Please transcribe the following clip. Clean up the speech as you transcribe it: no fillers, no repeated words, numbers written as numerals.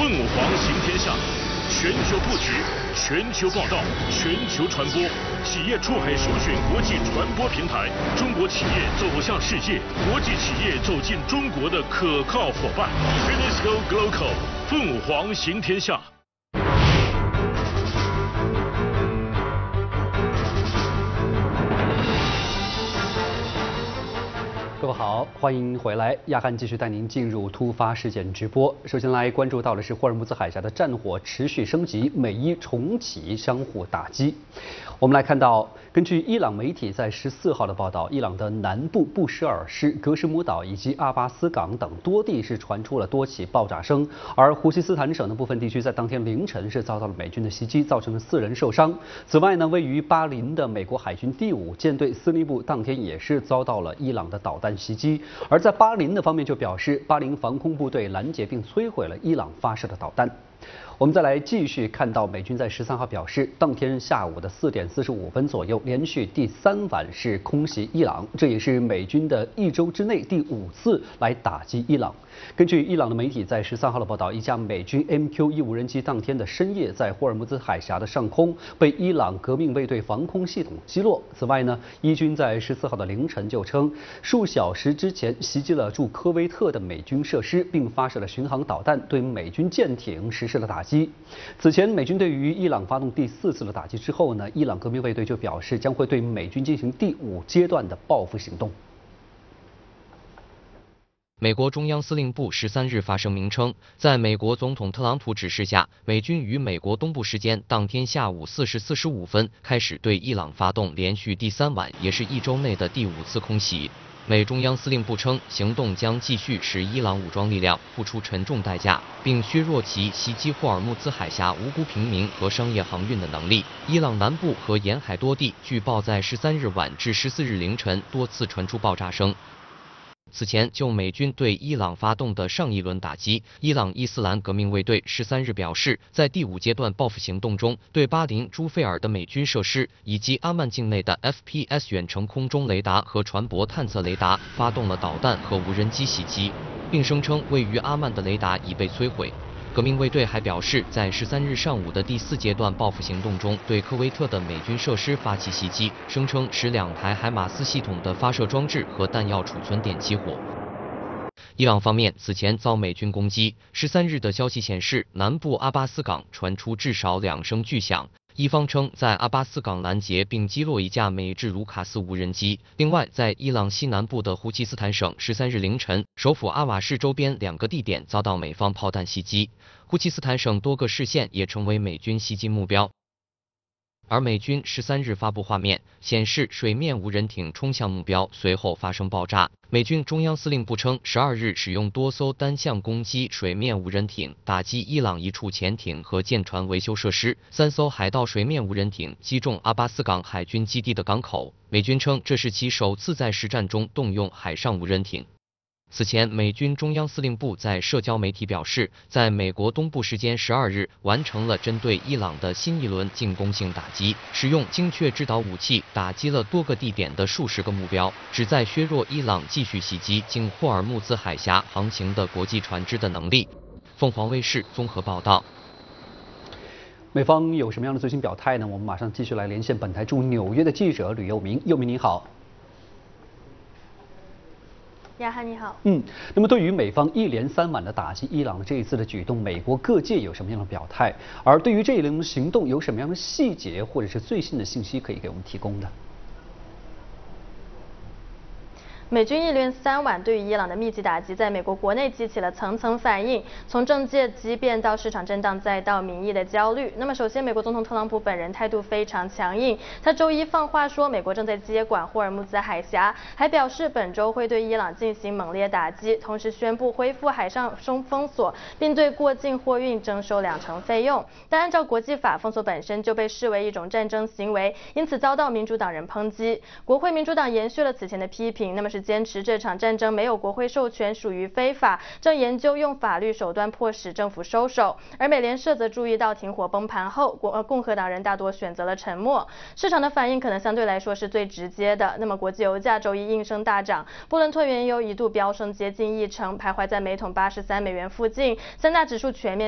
凤凰行天下，全球布局，全球报道，全球传播，企业出海首选国际传播平台，中国企业走向世界，国际企业走进中国的可靠伙伴。Finisco Global， 凤凰行天下。 各位好，欢迎回来。亚汉继续带您进入突发事件直播。首先来关注到的是霍尔木兹海峡的战火持续升级，美伊重启相互打击。我们来看到，根据伊朗媒体在14号的报道，伊朗的南部布什尔市、格什姆岛以及阿巴斯港等多地是传出了多起爆炸声，而胡西斯坦省的部分地区在当天凌晨是遭到了美军的袭击，造成了4人受伤。此外呢，位于巴林的美国海军第5舰队司令部当天也是遭到了伊朗的导弹袭击，而在巴林的方面就表示，巴林防空部队拦截并摧毁了伊朗发射的导弹。我们再来继续看到，美军在13号表示，当天下午的4点45分左右，连续第3晚是空袭伊朗，这也是美军的1周之内第5次来打击伊朗。根据伊朗的媒体在13号的报道，一架美军 MQ-1无人机当天的深夜在霍尔木兹海峡的上空被伊朗革命卫队防空系统击落。此外呢，伊军在14号的凌晨就称，数小时之前袭击了驻科威特的美军设施，并发射了巡航导弹，对美军舰艇实施了打击。此前，美军对于伊朗发动第4次的打击之后呢，伊朗革命卫队就表示将会对美军进行第5阶段的报复行动。 美国中央司令部13日发声明称，在美国总统特朗普指示下，美军于美国东部时间当天下午4时45分开始对伊朗发动连续第3晚，也是1周内的第5次空袭。美中央司令部称，行动将继续使伊朗武装力量付出沉重代价，并削弱其袭击霍尔木兹海峡无辜平民和商业航运的能力。伊朗南部和沿海多地据报在13日晚至14日凌晨多次传出爆炸声。此前就美军对伊朗发动的上一轮打击，伊朗伊斯兰革命卫队13日表示，在第5阶段报复行动中，对巴林朱费尔的美军设施以及阿曼境内的 FPS 远程空中雷达和船舶探测雷达发动了导弹和无人机袭击，并声称位于阿曼的雷达已被摧毁。革命卫队还表示，在13日上午的第4阶段报复行动中，对科威特的美军设施发起袭击，声称使2台海马斯系统的发射装置和弹药储存点起火。伊朗方面此前遭美军攻击，13日的消息显示，南部阿巴斯港传出至少2声巨响。伊方称在阿巴斯港拦截并击落一架美制卢卡斯无人机。另外，在伊朗西南部的胡奇斯坦省13日凌晨，首府阿瓦市周边2个地点遭到美方炮弹袭击，胡奇斯坦省多个市县也成为美军袭击目标。而美军13日发布画面，显示水面无人艇冲向目标，随后发生爆炸。美军中央司令部称，12日使用多艘单向攻击水面无人艇打击伊朗一处潜艇和舰船维修设施，3艘海盗水面无人艇击中阿巴斯港海军基地的港口。美军称这是其首次在实战中动用海上无人艇。此前，美军中央司令部在社交媒体表示，在美国东部时间12日完成了针对伊朗的新一轮进攻性打击，使用精确制导武器打击了多个地点的数十个目标，旨在削弱伊朗继续袭击经霍尔木兹海峡航行的国际船只的能力。凤凰卫视综合报道。 美方有什么样的最新表态呢？我们马上继续来连线本台驻纽约的记者吕佑明。佑明你好。 亚汉你好。 那么对于美方1连3晚的打击伊朗的这一次的举动，美国各界有什么样的表态？而对于这一轮行动有什么样的细节或者是最新的信息可以给我们提供的？ 美军1连3晚对于伊朗的密集打击，在美国国内激起了层层反应，从政界激变到市场震荡，再到民意的焦虑。那么，首先，美国总统特朗普本人态度非常强硬，他周一放话说，美国正在接管霍尔木兹海峡，还表示本周会对伊朗进行猛烈打击，同时宣布恢复海上封锁，并对过境货运征收2%费用。但按照国际法，封锁本身就被视为一种战争行为，因此遭到民主党人抨击。国会民主党延续了此前的批评，那么是坚持这场战争没有国会授权，属于非法，正研究用法律手段迫使政府收手。而美联社则注意到停火崩盘后，共和党人大多选择了沉默。市场的反应可能相对来说是最直接的。那么国际油价周一应声大涨，布伦特原油一度飙升接近1成，徘徊在每桶83美元附近，三大指数全面